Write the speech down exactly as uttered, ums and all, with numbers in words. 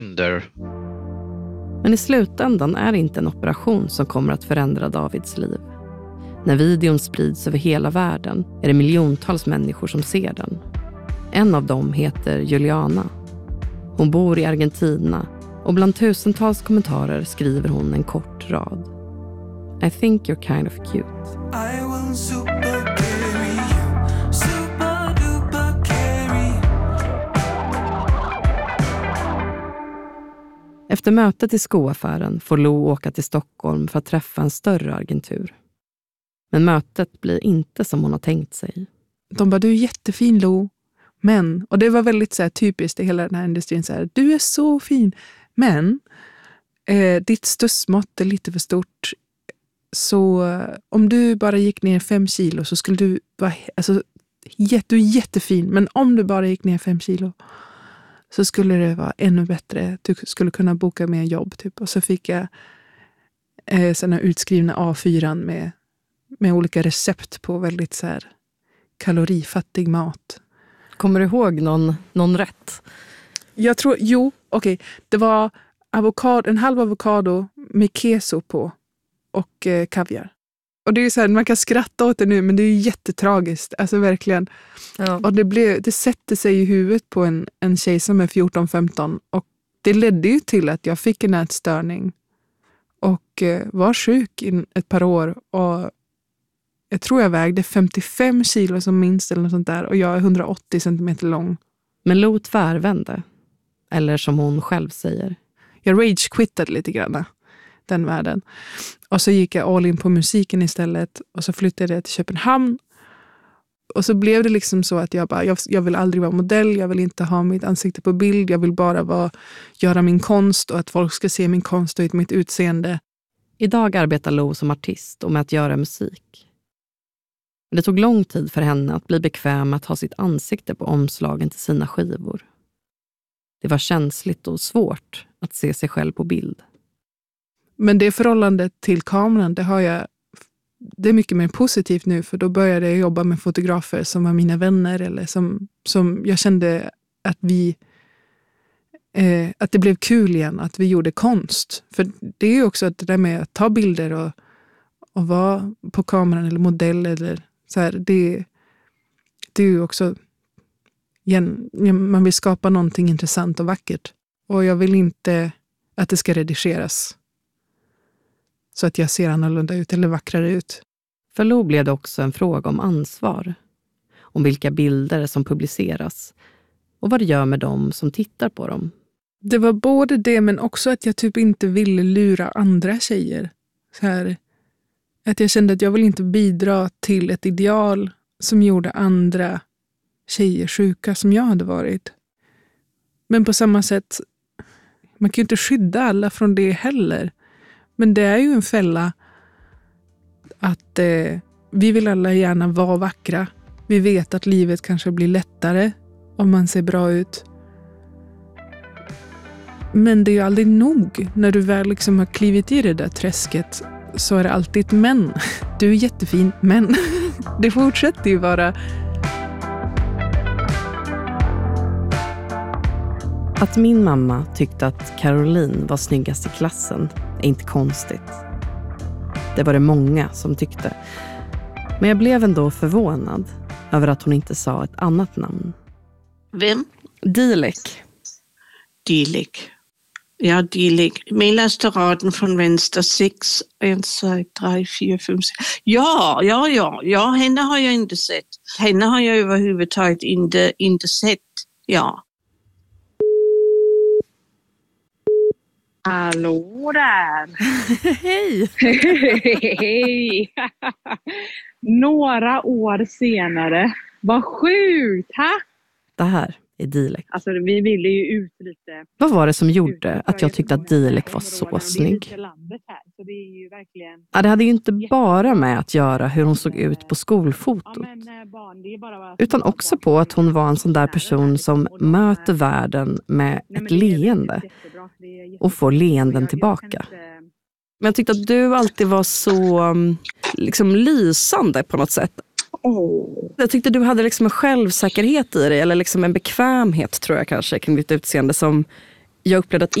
Där. Men i slutändan är det inte en operation som kommer att förändra Davids liv. När videon sprids över hela världen är det miljontals människor som ser den. En av dem heter Juliana. Hon bor i Argentina och bland tusentals kommentarer skriver hon en kort rad. I think you're kind of cute. I will super carry you, super duper carry. Efter mötet i skoaffären får Lo åka till Stockholm för att träffa en större agentur. Men mötet blir inte som hon har tänkt sig. De bara, du är jättefin Lo, men, och det var väldigt så här, typiskt i hela den här industrin, så här, du är så fin, men eh, ditt stussmått är lite för stort. Så om du bara gick ner fem kilo så skulle du vara, alltså, du är jättefin, men om du bara gick ner fem kilo så skulle det vara ännu bättre. Du skulle kunna boka mer jobb typ. Och så fick jag eh, såna utskrivna A fyra med, med olika recept på väldigt så här kalorifattig mat. Kommer du ihåg någon, någon rätt? Jag tror, jo, okej. Okay. Det var avokado, en halv avokado med keso på. Och eh, kaviar. Och det är ju så här, man kan skratta åt det nu, men det är ju jättetragiskt. Alltså verkligen. Ja. Och det, blev, det sätter sig i huvudet på en, en tjej som är fjorton femton. Och det ledde ju till att jag fick en ätstörning. Och eh, var sjuk i ett par år. Och jag tror jag vägde femtiofem kilo som minst eller något sånt där. Och jag är hundraåttio centimeter lång. Men Lo tvärvände. Eller som hon själv säger. Jag rage-quittade lite grann. Den världen. Och så gick jag all in på musiken istället. Och så flyttade jag till Köpenhamn. Och så blev det liksom så att jag bara, jag, jag vill aldrig vara modell. Jag vill inte ha mitt ansikte på bild. Jag vill bara vara, göra min konst och att folk ska se min konst och mitt utseende. Idag arbetar Lo som artist och med att göra musik. Men det tog lång tid för henne att bli bekväm att ha sitt ansikte på omslagen till sina skivor. Det var känsligt och svårt att se sig själv på bild. Men det förhållandet till kameran, det har jag, det är mycket mer positivt nu, för då började jag jobba med fotografer som var mina vänner eller som, som jag kände att vi eh, att det blev kul igen, att vi gjorde konst. För det är ju också det där med att ta bilder och, och vara på kameran eller modell eller så här, det, det är ju också igen, man vill skapa någonting intressant och vackert. Och jag vill inte att det ska redigeras. Så att jag ser annorlunda ut eller vackrare ut. För Lo blev det också en fråga om ansvar. Om vilka bilder som publiceras. Och vad det gör med dem som tittar på dem. Det var både det, men också att jag typ inte ville lura andra tjejer. Så här, att jag kände att jag vill inte bidra till ett ideal som gjorde andra tjejer sjuka som jag hade varit. Men på samma sätt, man kan ju inte skydda alla från det heller. Men det är ju en fälla att eh, vi vill alla gärna vara vackra. Vi vet att livet kanske blir lättare om man ser bra ut. Men det är ju aldrig nog. När du väl liksom har klivit i det där träsket så är det alltid ett men. Du är jättefin, men det fortsätter ju vara. Att min mamma tyckte att Caroline var snyggast i klassen är inte konstigt. Det var det många som tyckte. Men jag blev ändå förvånad över att hon inte sa ett annat namn. Vem? Dilek. Dilek. Ja, Dilek. Mellerste raden från vänster sex, en, två, tre, fyra, fem, sex. Ja, ja, ja. Ja, henne har jag inte sett. Henne har jag överhuvudtaget inte, inte sett. Ja. Hallå där! Hej! Hej! Några år senare. Vad sjukt, ha? Det här är Dilek. Alltså vi ville ju ut lite. Vad var det som gjorde att jag tyckte att Dilek var så snygg? Ja, det hade ju inte bara med att göra hur hon såg ut på skolfotot. Utan också på att hon var en sån där person som möter världen med ett leende. Och får leenden tillbaka. Men jag tyckte att du alltid var så liksom lysande på något sätt. Oh. Jag tyckte du hade liksom en självsäkerhet i dig, eller liksom en bekvämhet tror jag kanske kring ditt utseende som jag upplevde att